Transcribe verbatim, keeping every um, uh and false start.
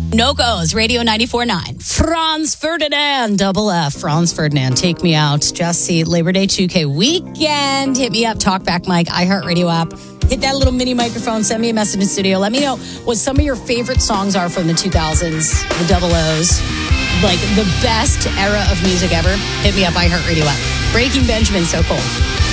Noco's Radio ninety-four point nine. Franz Ferdinand, double F. Franz Ferdinand, Take Me Out. Jesse, Labor Day two K weekend. Hit me up, Talkback Mike, iHeartRadio app. Hit that little mini microphone. Send me a message in studio. Let me know what some of your favorite songs are from the two thousands, the double O's. Like the best era of music ever. Hit me up, iHeartRadio app. Breaking Benjamin, so cool.